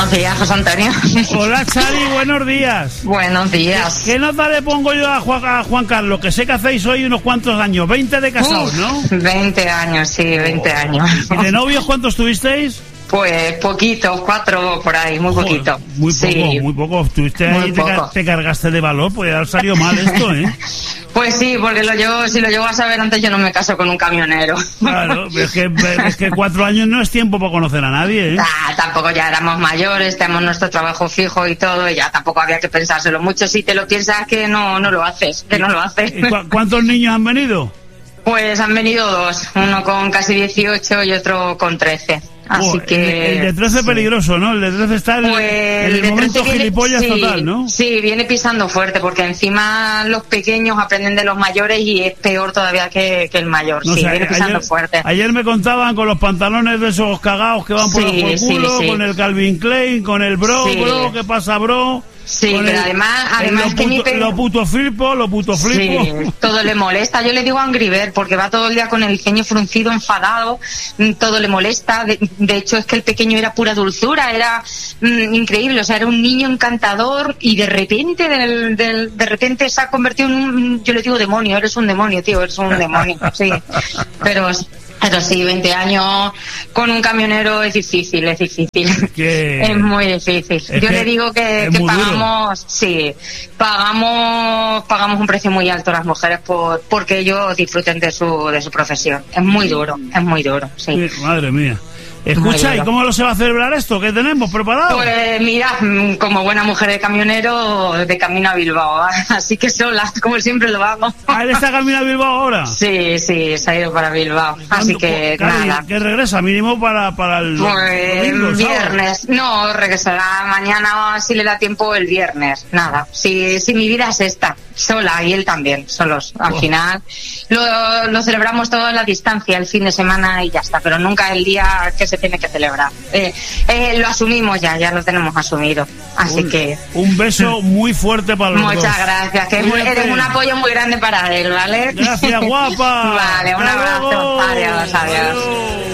Buenos días, José Antonio. Hola, Xavi, buenos días. Buenos días. ¿Qué nota le pongo yo a Juan Carlos? Que sé que hacéis hoy unos cuantos años, 20 de casados, ¿no? 20 años, sí, 20 años. ¿Y de novios cuántos tuvisteis? Pues poquito, 4 por ahí, muy poquito. Muy poco, sí. muy poco. Estuviste ahí, te cargaste de valor, puede haber salido mal esto, ¿eh? Pues sí, porque si lo llego a saber antes, yo no me caso con un camionero. Claro, es que 4 años no es tiempo para conocer a nadie, ¿eh? Tampoco ya éramos mayores, tenemos nuestro trabajo fijo y todo, y ya tampoco había que pensárselo mucho. Si te lo piensas, que no lo haces, que no lo haces. ¿Cuántos niños han venido? Pues han venido 2, uno con casi 18 y otro con 13. Así que... El de 13 es peligroso, ¿no? El de 13 está en el momento gilipollas total, ¿no? Sí, viene pisando fuerte, porque encima los pequeños aprenden de los mayores y es peor todavía que el mayor. No, sí, viene pisando fuerte. Ayer me contaban con los pantalones de esos cagados que van por el culo, con el Calvin Klein, con el bro, ¿qué pasa, bro? Sí, pero además que lo puto flipo. Sí, todo le molesta. Yo le digo a Angry Bird, porque va todo el día con el ceño fruncido, enfadado, todo le molesta. De hecho, es que el pequeño era pura dulzura, era increíble, o sea, era un niño encantador y de repente se ha convertido en un, yo le digo demonio, eres un demonio, tío, eres un demonio, sí. Pero sí, 20 años con un camionero es difícil. Es muy difícil. Yo le digo que pagamos, pagamos un precio muy alto a las mujeres porque ellos disfruten de su profesión. Es muy duro, sí. Madre mía. Escucha, ¿y cómo se va a celebrar esto? ¿Qué tenemos preparado? Pues mira, como buena mujer de camionero, de camino a Bilbao, así que sola, como siempre lo hago. ¿Él está camino a Bilbao ahora? Sí, se ha ido para Bilbao, así que nada. ¿Qué regresa? Mínimo para el domingo, viernes, no, regresará mañana si le da tiempo el viernes, nada. Si mi vida es esta, sola, y él también, solos. Al final lo celebramos todo a la distancia, el fin de semana y ya está, pero nunca el día que se tiene que celebrar. Lo asumimos ya lo tenemos asumido. Así que... Un beso muy fuerte para los dos. Muchas gracias, que eres un apoyo muy grande para él, ¿vale? Gracias, guapa. Vale, un abrazo. Adiós.